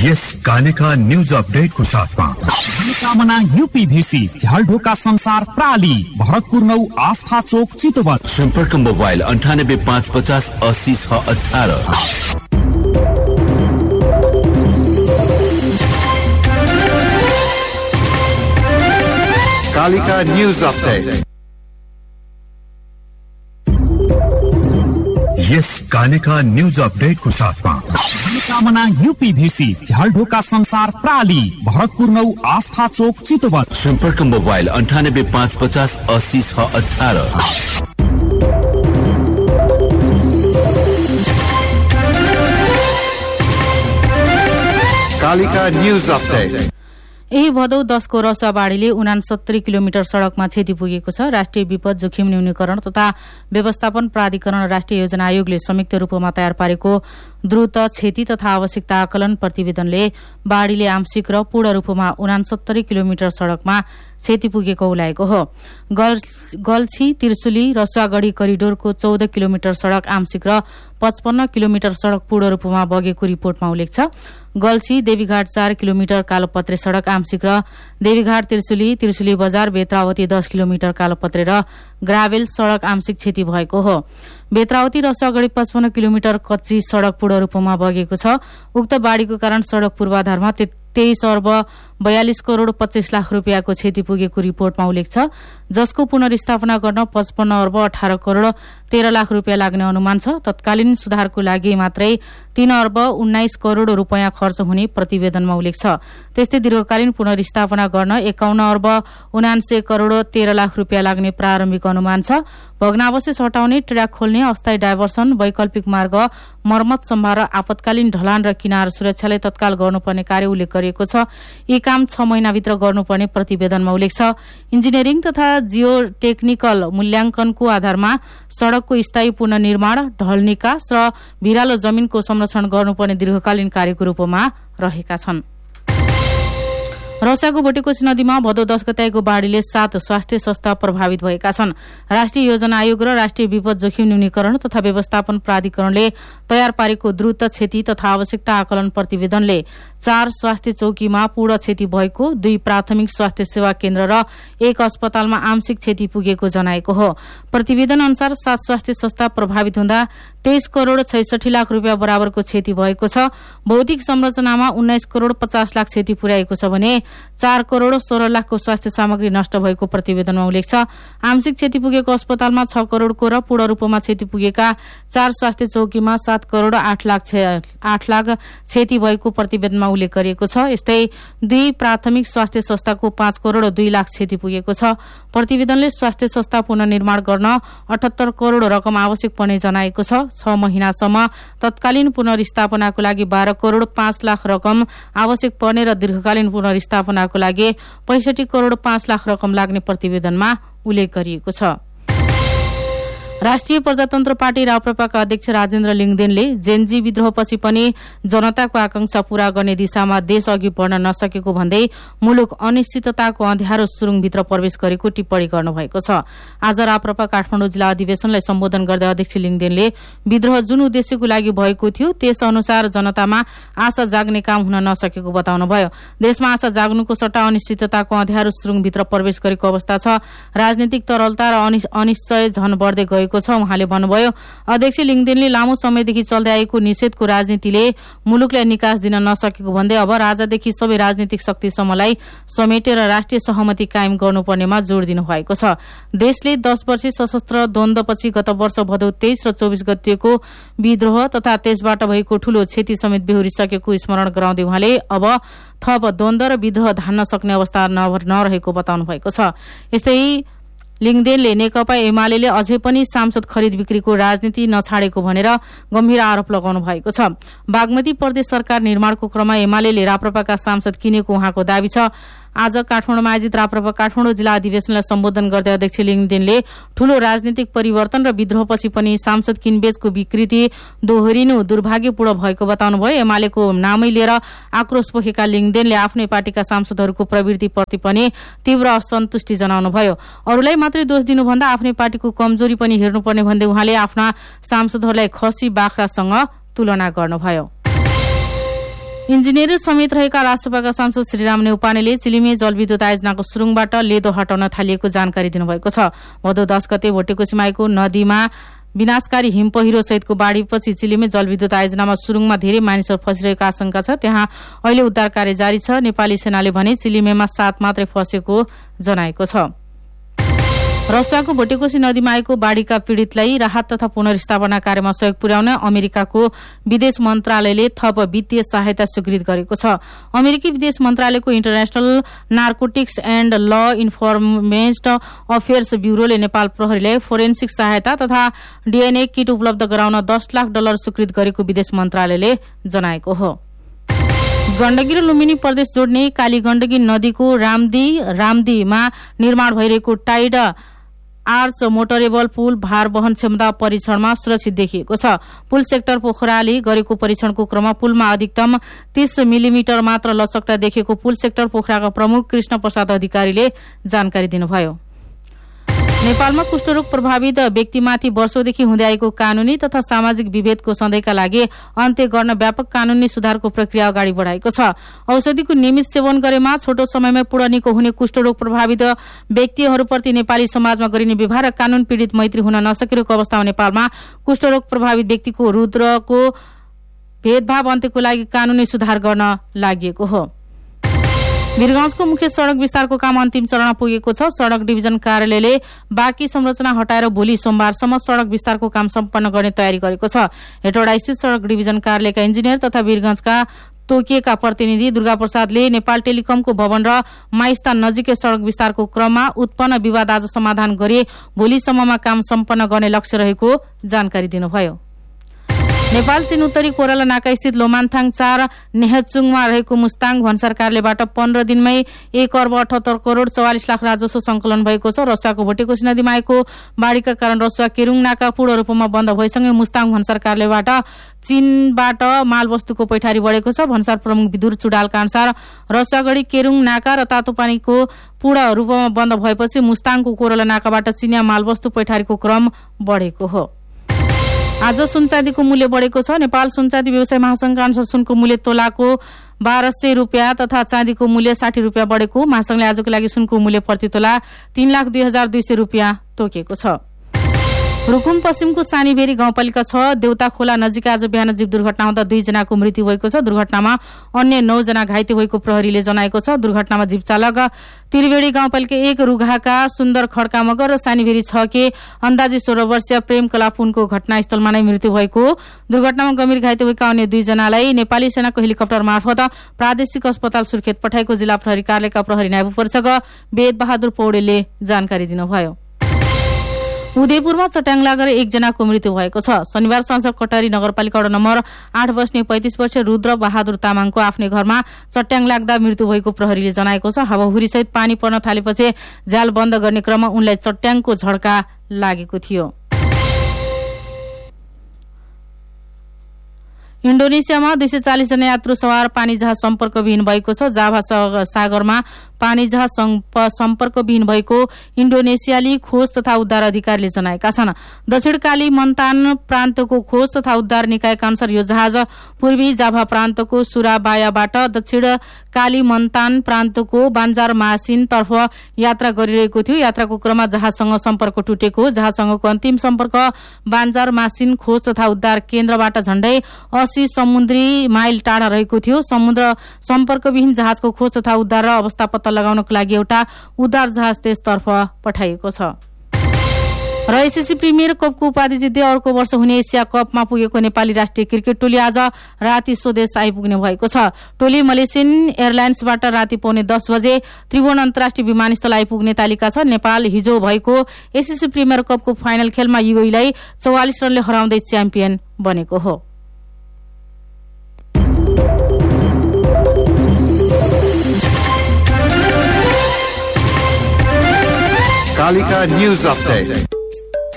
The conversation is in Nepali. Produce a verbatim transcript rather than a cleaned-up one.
यस कालेका न्यूज अपडेटको साथमा मनोकामना यूपीभीसी झ्यालढोका संसार प्राली भरतपुर नौ आस्था चोक चितवन। सम्पर्क मोबाइल अन्ठानब्बे पाँच पचास अस्सी छ अठारह। Kalika news update. यस कालिका न्यूज अपडेटको साथमा मनोकामना यूपीभीसी झ्यालढोका संसार प्राली भरतपुर नौ आस्था चोक चितवन। सम्पर्क मोबाइल अन्ठानब्बे पाँच पचास अस्सी छ अठारह। Kalika news update. यही भदौ दसको रसुवा बाढीले उनासत्तरी किलोमिटर सड़कमा क्षति पुगेको छ। राष्ट्रिय विपद जोखिम न्यूनीकरण तथा व्यवस्थापन प्राधिकरण राष्ट्रिय योजना आयोगले संयुक्त रूपमा तयार पारेको द्रुत क्षति तथा आवश्यकता आकलन प्रतिवेदनले बाढीले आंशिक र पूर्ण रूपमा उनासत्तरी किलोमिटर सड़कमा क्षति पुगेको उलाएको हो। गल्छी त्रिशुली रसुवागढ़ी करिडोरको चौध किलोमिटर सड़क आंशिक र पचपन्न किलोमिटर सड़क पूर्ण रूपमा बगेको रिपोर्टमा उल्लेख छ। गल्छी देवीघाट चार किलोमिटर कालोपत्रे सड़क आंशिक र देवीघाट त्रिशुली त्रिशुली बजार बेत्रावती दस किलोमिटर कालोपत्रे र ग्राभेल सड़क आंशिक क्षति भएको हो। बेत्रावती रसुवागढ़ी पचपन्न किलोमिटर कच्ची सड़क पूर्ण रूपमा बगेको छ। उक्त बाढ़ीको कारण सड़क पूर्वाधारमा तेइस अर्ब बयालिस करोड़ पच्चीस लाख रूपियाँको क्षति पुगेको रिपोर्टमा उल्लेख छ, जसको पुनर्स्थापना गर्न पचपन्न अर्ब अठारह करोड़ तेह्र लाख रूपियाँ लाग्ने अनुमान छ। तत्कालीन सुधारको लागि मात्रै तीन अर्ब उन्नाइस करोड़ रूपियाँ खर्च हुने प्रतिवेदनमा उल्लेख छ। त्यस्तै दीर्घकालीन पुनर्स्थापना गर्न एकाउन्न अर्ब उनान्सय करोड़ तेह्र लाख रूपियाँ लाग्ने प्रारम्भिक अनुमान छ। भग्नावशेष हटाउने, ट्र्याक खोल्ने, अस्थायी डाइभर्सन, वैकल्पिक मार्ग मर्मत सम्भार, आपतकालीन ढलान र किनार सुरक्षालाई तत्काल गर्नुपर्ने कार्य उल्लेख गरिएको छ। यी काम छ महिनाभित्र गर्नुपर्ने प्रतिवेदनमा उल्लेख छ। इन्जिनियरिङ तथा जियो टेक्निकल मूल्याङ्कनको आधारमा सड़कको स्थायी पुनर्निर्माण, ढल निकास र भिरालो जमीनको संरक्षण गर्नुपर्ने दीर्घकालीन कार्यको रूपमा रहेका छन्। रसियाको भोटेकोशी नदीमा भदौ दस गतेको बाढ़ीले सात स्वास्थ्य संस्था प्रभावित भएका छन्। राष्ट्रिय योजना आयोग र राष्ट्रिय विपद जोखिम न्यूनीकरण तथा व्यवस्थापन प्राधिकरणले तयार पारेको द्रुत क्षति तथा आवश्यकता आकलन प्रतिवेदनले चार स्वास्थ्य चौकीमा पूर्ण क्षति भएको, दुई प्राथमिक स्वास्थ्य सेवा केन्द्र र एक अस्पतालमा आंशिक क्षति पुगेको जनाएको हो। प्रतिवेदन अनुसार सात स्वास्थ्य संस्था प्रभावित हुँदा तेइस करोड़ छैसठी लाख रूपियाँ बराबरको क्षति भएको छ। भौतिक संरचनामा उन्नाइस करोड़ पचास लाख क्षति पुर्याएको छ भने चार करोड़ सोह्र लाखको स्वास्थ्य सामग्री नष्ट भएको प्रतिवेदनमा उल्लेख छ। आंशिक क्षति पुगेको अस्पतालमा छ करोड़को र पूर्ण रूपमा क्षति पुगेका चार स्वास्थ्य चौकीमा सात करोड़ आठ लाख आठ लाख क्षति भएको प्रतिवेदनमा उल्लेख गरिएको छ। यस्तै दुई प्राथमिक स्वास्थ्य संस्थाको पाँच करोड़ दुई लाख क्षति पुगेको छ। प्रतिवेदनले स्वास्थ्य संस्था पुनर्निर्माण गर्न अठहत्तर करोड़ रकम आवश्यक पर्ने जनाएको छ। छ महिनासम्म तत्कालीन पुनर्स्थापनाको लागि बाह्र करोड़ पाँच लाख रकम आवश्यक पर्ने र दीर्घकालीन पुनर्स्थापनाको लागि पैंसठी करोड़ पाँच लाख रकम लाग्ने प्रतिवेदनमा उल्लेख गरिएको छ। राष्ट्रिय प्रजातन्त्र पार्टी राप्रपाका अध्यक्ष राजेन्द्र लिङदेनले जेनजी विद्रोहपछि पनि जनताको आकांक्षा पूरा गर्ने दिशामा देश अघि बढ्न नसकेको भन्दै मुलुक अनिश्चितताको अँध्यारो सुरुङभित्र प्रवेश गरेको टिप्पणी गर्नुभएको छ। आज राप्रपा काठमाडौँ जिल्ला अधिवेशनलाई सम्बोधन गर्दै अध्यक्ष लिङदेनले विद्रोह जुन उद्देश्यको लागि भएको थियो त्यस अनुसार जनतामा आशा जाग्ने काम हुन नसकेको बताउनुभयो। देशमा आशा जाग्नुको सट्टा अनिश्चितताको अँध्यारो सुरुङभित्र प्रवेश गरेको अवस्था छ। राजनीतिक तरलता र अनिश्चय झन बढ्दै गएको छ। उहाँले भन्नुभयो, अध्यक्ष लिङदेनले लामो समयदेखि चल्दै आएको निषेधको राजनीतिले मुलुकलाई निकास दिन नसकेको भन्दै अब राजादेखि सबै राजनीतिक शक्तिसम्मलाई समेटेर राष्ट्रिय सहमति कायम गर्नुपर्नेमा जोड़ दिनु भएको छ। देशले दश वर्षीय सशस्त्र द्वन्द्वपछि गत वर्ष भदौ तेइस र चौबिस गतेको विद्रोह तथा त्यसबाट भएको ठूलो क्षति समेत बेहोरिसकेको स्मरण गराउँदै उहाँले अब थप द्वन्द्व र विद्रोह धान्न सक्ने अवस्था नरहेको बताउनु भएको छ। यस्तै लिङदेनले नेकपा एमाले अझै पनि सांसद खरिद बिक्रीको राजनीति नछाडेको भनेर गम्भीर आरोप लगाउनु भएको छ। बागमती प्रदेश सरकार निर्माणको क्रममा एमाले राप्रपाका सांसद किनेको उहाँको दावी छ। आज काठमाडौँमा आयोजित राप्रपा काठमाडौँ जिल्ला अधिवेशनलाई सम्बोधन गर्दै अध्यक्ष लिङदेनले ठूलो राजनीतिक परिवर्तन र विद्रोहपछि पनि सांसद किनबेचको विकृति दोहोरिनु दुर्भाग्यपूर्ण भएको बताउनुभयो। एमालेको नामै लिएर आक्रोश पोखेका लिङदेनले आफ्नै पार्टीका सांसदहरूको प्रवृत्तिप्रति पनि तीव्र असन्तुष्टि जनाउनुभयो। अरूलाई मात्रै दोष दिनुभन्दा आफ्नै पार्टीको कमजोरी पनि हेर्नुपर्ने भन्दै उहाँले आफ्ना सांसदहरूलाई खसी बाख्रासँग तुलना गर्नुभयो। इन्जिनियर समेत रहेका राष्ट्रसभाका सांसद श्रीराम नेउपानेले चिलिमे जलविद्युत आयोजनाको सुरुङबाट लेदो हटाउन थालिएको जानकारी दिनुभएको छ। भदौ दस गते भोटेकोसीमाईको नदीमा विनाशकारी हिम पहिरो सहितको बाढ़ीपछि चिलिमे जलविद्युत आयोजनामा सुरुङमा धेरै मानिसहरू फसिरहेको आशंका छ। त्यहाँ अहिले उद्धार कार्य जारी छ। नेपाली सेनाले भने चिलिमेमा सात मात्रै फसेको जनाएको छ। रसियाको भोटेकोशी नदीमा आएको बाढ़ीका पीड़ितलाई राहत तथा पुनर्स्थापना कार्यमा सहयोग पुर्याउन अमेरिकाको विदेश मन्त्रालयले थप वित्तीय सहायता स्वीकृत गरेको छ। अमेरिकी विदेश मन्त्रालयको इन्टरनेशनल नार्कोटिक्स एण्ड ल इन्फर्मेन्ट अफेयर्स ब्यूरोले नेपाल प्रहरीलाई फोरेन्सिक सहायता तथा डीएनए किट उपलब्ध गराउन दस लाख डलर स्वीकृत गरेको विदेश मन्त्रालयले जनाएको हो। गण्डकी र लुम्बिनी प्रदेश जोड्ने काली गण्डकी नदीको रामदी रामदीमा निर्माण भइरहेको टाइड आर्च मोटरेबल पुल भार वहन क्षमता परीक्षणमा सुरक्षित देखिएको छ। पुल सेक्टर पोखराले गरेको परीक्षणको क्रममा पुलमा अधिकतम तीस मिलिमिटर मात्र लचकता देखिएको पुल सेक्टर पोखराका प्रमुख कृष्ण प्रसाद अधिकारीले जानकारी दिनुभयो। नेपालमा कुष्ठरोग प्रभावित व्यक्तिमाथि वर्षौंदेखि हुँदै आएको कानूनी तथा सामाजिक विभेदको सधैँका लागि अन्त्य गर्न व्यापक कानूनी सुधारको प्रक्रिया अगाडि बढाएको छ। औषधिको नियमित सेवन गरेमा छोटो समयमै पूर्ण निको हुने कुष्ठरोग प्रभावित व्यक्तिहरूप्रति नेपाली समाजमा गरिने व्यवहार र कानून पीड़ित मैत्री हुन नसकेको अवस्थामा नेपालमा कुष्ठरोग प्रभावित व्यक्तिको रुद्रको भेदभाव अन्त्यको लागि कानूनी सुधार गर्न लागि हो। वीरगंजको मुख्य सड़क विस्तारको काम अन्तिम चरणमा पुगेको छ। सड़क डिभिजन कार्यालयले बाँकी संरचना हटाएर भोलि सोमबारसम्म सड़क विस्तारको काम सम्पन्न गर्ने तयारी गरेको छ। हेटौडा स्थित सड़क डिभिजन कार्यालयका इन्जिनियर तथा वीरगंजका तोकिएका प्रतिनिधि दुर्गा प्रसादले नेपाल टेलिकमको भवन र माइस्थान नजिकै सड़क विस्तारको क्रममा उत्पन्न विवाद आज समाधान गरी भोलिसम्ममा काम सम्पन्न गर्ने लक्ष्य रहेको जानकारी दिनुभयो। नेपाल चीन उत्तरी कोराला नाका स्थित लोमान्थाङ चार नेहचुङमा रहेको मुस्ताङ भन्सार कार्यालयबाट पन्ध्र दिनमै एक अर्ब अठहत्तर करोड़ चौवालिस लाख राजस्व संकलन भएको छ। रसुवाको भोटेकोशी नदीमा आएको बाढ़ीका कारण रसुवा केरुङ नाका पूर्ण रूपमा बन्द भएसँगै मुस्ताङ भन्सार कार्यालयबाट चीनबाट मालवस्तुको पैठारी बढेको छ। भन्सार प्रमुख विदुर चुडालका अनुसार रसुवागढी केरुङ नाका र तातोपानीको पूर्ण रूपमा बन्द भएपछि मुस्ताङको कोराला नाकाबाट चीनिया मालवस्तु पैठारीको क्रम बढेको हो। आज सुनचाँदीको मूल्य बढेको छ। नेपाल सुनचाँदी व्यवसाय महासंघका अनुसार सुनको मूल्य तोलाको बाह्र सय रूपियाँ तथा चाँदीको मूल्य साठी रूपियाँ बढेको महासंघले आजको लागि सुनको मूल्य प्रति तोला तीन लाख दुई हजार दुई सय रूपियाँ तोकेको छ। रुकुम पश्चिमको सानीभेरी गाउँपालिका छ देउता खोला नजिक आज बिहान जीव दुर्घटना हुँदा दुईजनाको मृत्यु भएको छ। दुर्घटनामा अन्य नौ जना घाइते भएको प्रहरीले जनाएको छ। दुर्घटनामा जीव चालक त्रिवेणी गाउँपालिका एक रुघाका सुन्दर खड्का मगर र सानीभेरी छ के अन्दाजी सोह्र वर्षीय प्रेम कलापुनको घटनास्थलमा नै मृत्यु भएको। दुर्घटनामा गम्भीर घाइते भएका अन्य दुईजनालाई नेपाली सेनाको हेलिकप्टर मार्फत प्रादेशिक अस्पताल सुर्खेत पठाएको जिल्ला प्रहरी कार्यालयका प्रहरी नायब उपरीक्षक वेद बहादुर पौडेलले जानकारी दिनुभयो। उदयपुरमा चट्याङ लागेर एकजनाको मृत्यु भएको छ। शनिबार साँझ कटरी नगरपालिका वडा नम्बर आठ बस्ने पैंतीस वर्षीय रुद्र बहादुर तामाङको आफ्नै घरमा चट्याङ लाग्दा मृत्यु भएको प्रहरीले जनाएको छ। हावाहुरी सहित पानी पर्न थालेपछि जाल बन्द गर्ने क्रममा उनलाई चट्याङको झड्का लागेको थियो। इन्डोनेसियामा दुई सय चालिस जना यात्रु सवार पानी जहाज सम्पर्कविहीन भएको छ। जाभा सागरमा पानी जहाज सम्पर्कविहीन भएको इन्डोनेसियाली खोज तथा उद्धार अधिकारीले जनाएका छन्। दक्षिण काली मन्तान प्रान्तको खोज तथा उद्धार निकायका अनुसार यो जहाज पूर्वी जाभा प्रान्तको सुराबायाबाट दक्षिण काली मन्तान प्रान्तको बान्जार मासिन तर्फ यात्रा गरिरहेको थियो। यात्राको क्रममा जहाजसँग सम्पर्क टुटेको। जहाजसँगको अन्तिम सम्पर्क बान्जार मासिन खोज तथा उद्धार केन्द्रबाट झण्डै अस्सी समुद्री माइल टाढा रहेको थियो। समुद्र सम्पर्कविहीन जहाजको खोज तथा उद्धार र अवस्था पत्ता लगाउनको लागि एउटा उद्धार जहाज त्यसतर्फ पठाइएको छ। र एसएससी प्रिमियर कपको उपाधि जित्दै अर्को वर्ष हुने एसिया कपमा पुगेको नेपाली राष्ट्रिय क्रिकेट टोली आज राति स्वदेश आइपुग्ने भएको छ। टोली मलेसियन एयरलाइन्सबाट राति पौने दस बजे त्रिभुवन अन्तर्राष्ट्रिय विमानस्थल आइपुग्ने तालिका छ। नेपाल हिजो भएको एसएससी प्रिमियर कपको फाइनल खेलमा युएईलाई चौवालिस रनले हराउँदै च्याम्पियन बनेको हो। Kalika news update.